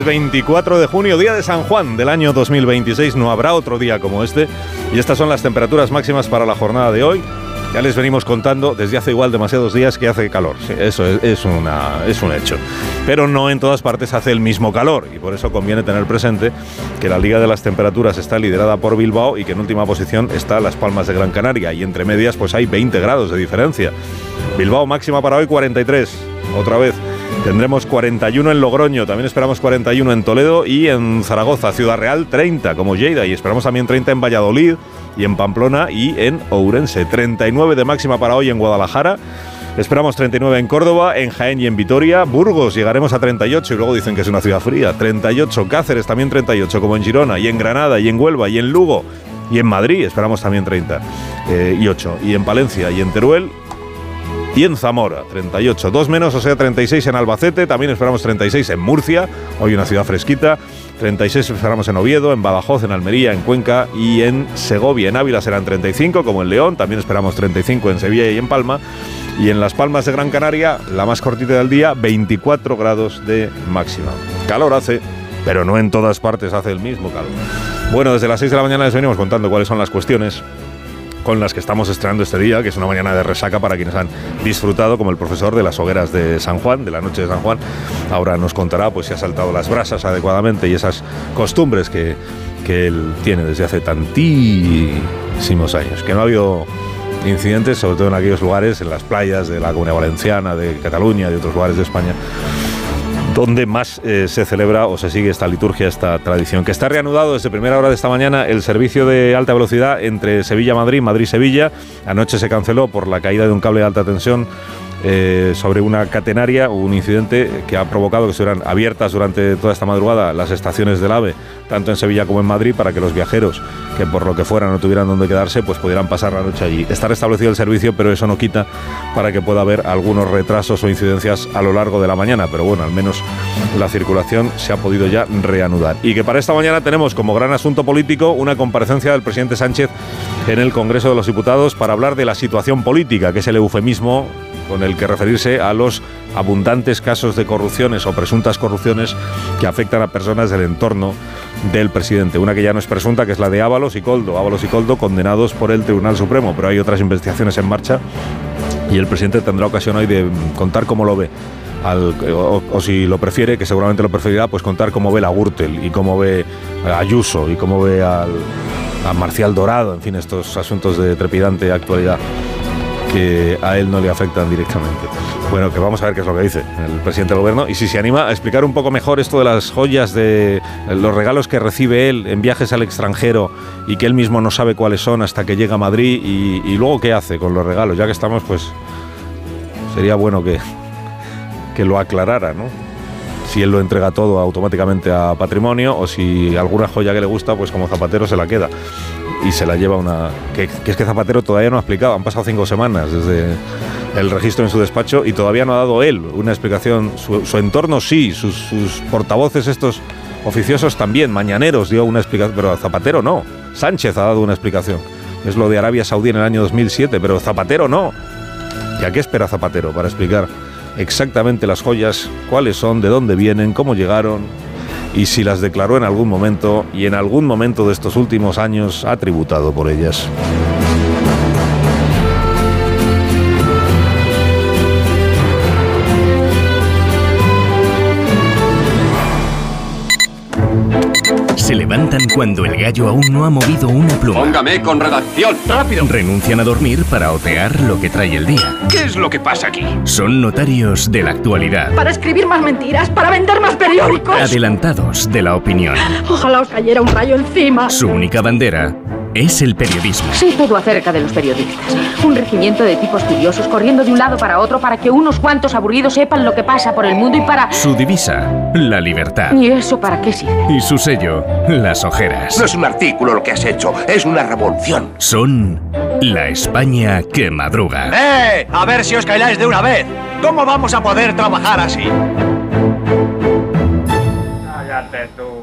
24 de junio, día de San Juan del año 2026, no habrá otro día como este y estas son las temperaturas máximas para la jornada de hoy. Ya les venimos contando desde hace igual demasiados días que hace calor, sí, eso es un hecho, pero no en todas partes hace el mismo calor y por eso conviene tener presente que la Liga de las Temperaturas está liderada por Bilbao y que en última posición está Las Palmas de Gran Canaria y entre medias pues hay 20 grados de diferencia. Bilbao máxima para hoy 43, otra vez. Tendremos 41 en Logroño, también esperamos 41 en Toledo y en Zaragoza, Ciudad Real 30 como Lleida y esperamos también 30 en Valladolid y en Pamplona y en Ourense. 39 de máxima para hoy en Guadalajara, esperamos 39 en Córdoba, en Jaén y en Vitoria. Burgos llegaremos a 38 y luego dicen que es una ciudad fría. 38, Cáceres también 38 como en Girona y en Granada y en Huelva y en Lugo y en Madrid esperamos también 30 y 8 y en Palencia y en Teruel y en Zamora, 38, 2 menos, o sea 36 en Albacete, también esperamos 36 en Murcia, hoy una ciudad fresquita, 36 esperamos en Oviedo, en Badajoz, en Almería, en Cuenca y en Segovia. En Ávila serán 35, como en León, también esperamos 35 en Sevilla y en Palma, y en Las Palmas de Gran Canaria, la más cortita del día, 24 grados de máxima. Calor hace, pero no en todas partes hace el mismo calor. Bueno, desde las 6 de la mañana les venimos contando cuáles son las cuestiones con las que estamos estrenando este día, que es una mañana de resaca para quienes han disfrutado, como el profesor de las hogueras de San Juan, de la noche de San Juan. Ahora nos contará pues si ha saltado las brasas adecuadamente y esas costumbres que él tiene desde hace tantísimos años, que no ha habido incidentes, sobre todo en aquellos lugares, en las playas de la Comunidad Valenciana, de Cataluña, de otros lugares de España, donde más se celebra o se sigue esta liturgia, esta tradición, que está reanudado desde primera hora de esta mañana el servicio de alta velocidad entre Sevilla-Madrid, Madrid-Sevilla. Anoche se canceló por la caída de un cable de alta tensión sobre una catenaria, un incidente que ha provocado que estuvieran abiertas durante toda esta madrugada las estaciones del AVE, tanto en Sevilla como en Madrid, para que los viajeros que por lo que fuera no tuvieran dónde quedarse, pues pudieran pasar la noche allí. Está restablecido el servicio, pero eso no quita para que pueda haber algunos retrasos o incidencias a lo largo de la mañana, pero bueno, al menos la circulación se ha podido ya reanudar. Y que para esta mañana tenemos como gran asunto político una comparecencia del presidente Sánchez en el Congreso de los Diputados para hablar de la situación política, que es el eufemismo con el que referirse a los abundantes casos de corrupciones o presuntas corrupciones que afectan a personas del entorno del presidente. Una que ya no es presunta, que es la de Ábalos y Koldo. Ábalos y Koldo condenados por el Tribunal Supremo, pero hay otras investigaciones en marcha y el presidente tendrá ocasión hoy de contar cómo lo ve. O si lo prefiere, que seguramente lo preferirá, pues contar cómo ve la Gürtel y cómo ve a Ayuso y cómo ve a Marcial Dorado, en fin, estos asuntos de trepidante actualidad que a él no le afectan directamente. Bueno, que vamos a ver qué es lo que dice el presidente del gobierno y si se anima a explicar un poco mejor esto de las joyas, de los regalos que recibe él en viajes al extranjero y que él mismo no sabe cuáles son hasta que llega a Madrid y luego qué hace con los regalos. Ya que estamos, pues sería bueno que lo aclarara, ¿no? Si él lo entrega todo automáticamente a patrimonio o si alguna joya que le gusta, pues como Zapatero se la queda y se la lleva una... Que es que Zapatero todavía no ha explicado, han pasado 5 semanas desde el registro en su despacho y todavía no ha dado él una explicación. Su entorno sí, sus portavoces estos oficiosos también, mañaneros dio una explicación, pero Zapatero no. Sánchez ha dado una explicación. Es lo de Arabia Saudí en el año 2007, pero Zapatero no. ¿Y a qué espera Zapatero para explicar exactamente las joyas, cuáles son, de dónde vienen, cómo llegaron y si las declaró en algún momento y en algún momento de estos últimos años ha tributado por ellas? Se levantan cuando el gallo aún no ha movido una pluma. Póngame con redacción, rápido. Renuncian a dormir para otear lo que trae el día. ¿Qué es lo que pasa aquí? Son notarios de la actualidad. Para escribir más mentiras, para vender más periódicos. Adelantados de la opinión. Ojalá os cayera un rayo encima. Su única bandera es el periodismo. Sé todo acerca de los periodistas. Un regimiento de tipos curiosos corriendo de un lado para otro para que unos cuantos aburridos sepan lo que pasa por el mundo y para... Su divisa, la libertad. ¿Y eso para qué sirve? Y su sello, las ojeras. No es un artículo lo que has hecho, es una revolución. Son la España que madruga. A ver si os calláis de una vez. ¿Cómo vamos a poder trabajar así? Cállate tú.